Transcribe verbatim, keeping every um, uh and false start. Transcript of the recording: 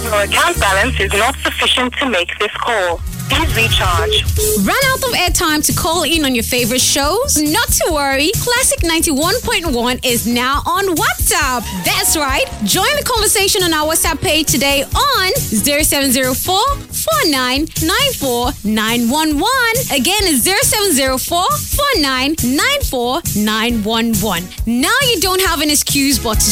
Your account balance is not sufficient to make this call. Please recharge. Run out of airtime to call in on your favorite shows? Not to worry. Classic ninety-one point one is now on WhatsApp. That's right. Join the conversation on our WhatsApp page today on zero seven zero four, four nine nine four nine one one. Again, it's zero seven zero four, four nine nine four nine one one. Now you don't have an excuse but to